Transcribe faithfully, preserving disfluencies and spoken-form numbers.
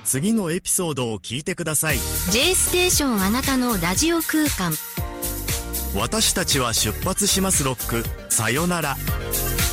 次のエピソードを聞いてください。 J ステーション、あなたのラジオ空間。 私たちは出発しますロック。さよなら。